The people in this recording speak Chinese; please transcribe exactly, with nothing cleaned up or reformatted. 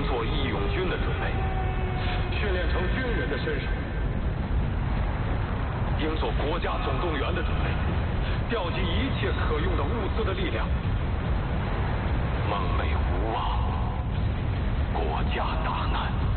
做义勇军的准备，训练成军人的身手，应做国家总动员的准备，调集一切可用的物资的力量。梦寐无望，国家大难。